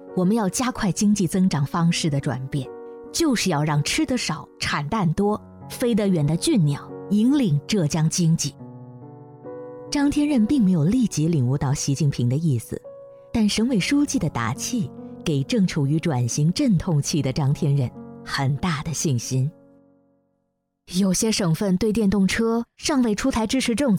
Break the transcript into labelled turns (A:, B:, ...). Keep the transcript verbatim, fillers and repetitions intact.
A: 我们要加快经济增长方式的转变，就是要让吃得少、产蛋多、飞得远的俊鸟引领浙江经济。张天任并没有立即领悟到习近平的意思，但省委书记的打气给正处于转型阵痛期的张天任很大的信心。有些省份对电动车尚未出台支持政策，